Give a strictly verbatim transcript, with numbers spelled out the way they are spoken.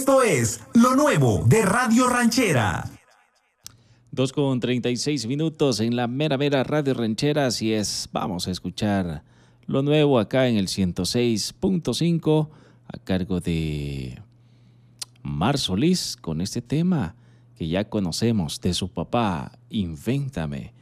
Esto es Lo Nuevo de Radio Ranchera. Dos con treinta y seis minutos en la mera mera Radio Ranchera. Así es, vamos a escuchar Lo Nuevo acá en el ciento seis punto cinco a cargo de Mar Solís con este tema que ya conocemos de su papá, Invéntame.